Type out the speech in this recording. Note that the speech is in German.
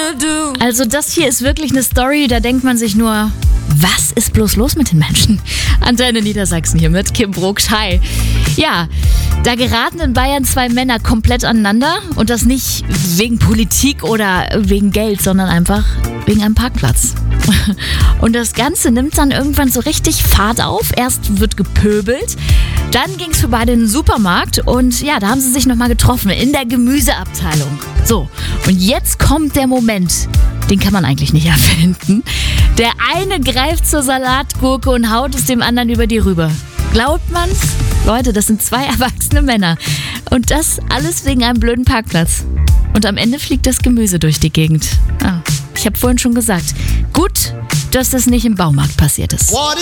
Also das hier ist wirklich eine Story, da denkt man sich nur, was ist bloß los mit den Menschen? Antenne Niedersachsen hier mit Kim Brugsch. Hi. Ja, da geraten in Bayern zwei Männer komplett aneinander und das nicht wegen Politik oder wegen Geld, sondern einfach wegen einem Parkplatz. Und das Ganze nimmt dann irgendwann so richtig Fahrt auf. Erst wird gepöbelt, dann ging es für beide in den Supermarkt und ja, da haben sie sich nochmal getroffen in der Gemüseabteilung. So, und jetzt kommt der Moment, den kann man eigentlich nicht erfinden. Der eine greift zur Salatgurke und haut es dem anderen über die rüber. Glaubt man's? Leute, das sind zwei erwachsene Männer. Und das alles wegen einem blöden Parkplatz. Und am Ende fliegt das Gemüse durch die Gegend. Ah, ich habe vorhin schon gesagt, gut, dass das nicht im Baumarkt passiert ist.